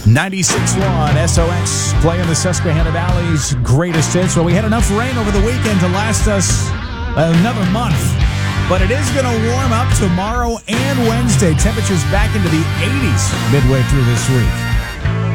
96.1 SOX playing the Susquehanna Valley's greatest hits. Well, we had enough rain over the weekend to last us another month, but it is going to warm up tomorrow and Wednesday. Temperatures back into the 80s midway through this week.